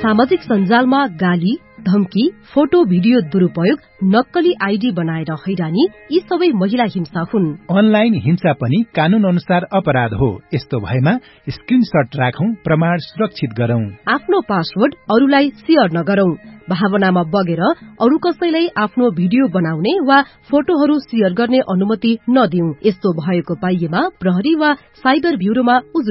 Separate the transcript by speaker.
Speaker 1: सामाजिक सञ्जालमा गाली, धम्की, फोटो भिडियो दुरुपयोग, नक्कली आइडी बनाएर हैरानी यी सबै महिला हिंसा हुन्।
Speaker 2: अनलाइन हिंसा पनि कानून अनुसार अपराध हो। यस्तो भएमा स्क्रिनशट राखौं, प्रमाण सुरक्षित गरौं।
Speaker 1: आफ्नो पासवर्ड अरूलाई शेयर नगरौं। भावनामा बगेर अरू कसैलाई आफ्नो भिडियो बनाउने वा फोटोहरू शेयर गर्ने अनुमति नदिऊ। यस्तो भएको पाइएमा प्रहरी वा साइबर ब्युरोमा